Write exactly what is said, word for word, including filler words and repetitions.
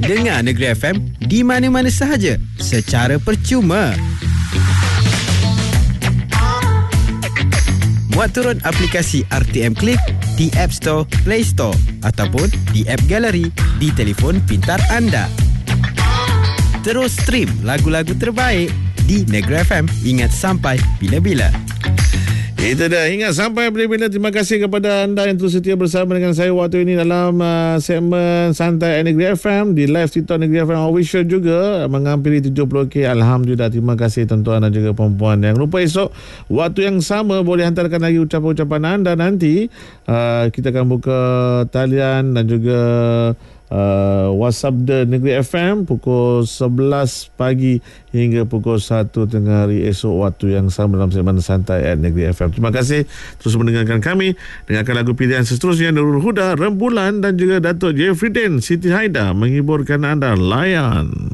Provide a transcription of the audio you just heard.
Dengar Negeri F M di mana-mana sahaja secara percuma. Muat turun aplikasi R T M Click di App Store, Play Store ataupun di App Gallery di telefon pintar anda. Terus stream lagu-lagu terbaik di Negeri F M. Ingat sampai bila-bila. Itu dah, ingat sampai bila-bila. Terima kasih kepada anda yang terus setia bersama dengan saya waktu ini dalam uh, segmen Santai Negeri F M di live TikTok Negeri F M official juga, menghampiri tujuh puluh K. Alhamdulillah, terima kasih tuan-tuan dan juga puan-puan. Jangan lupa esok waktu yang sama boleh hantarkan lagi ucapan-ucapan anda. Nanti uh, kita akan buka talian dan juga Uh, WhatsApp The Negeri F M pukul sebelas pagi hingga pukul satu tengah hari esok waktu yang sama dalam segmen Santai at Negeri F M. Terima kasih terus mendengarkan kami. Dengarkan lagu pilihan seterusnya Nurul Huda, Rembulan dan juga Datuk Jeffrey Den, Siti Haida menghiburkan anda. Layan.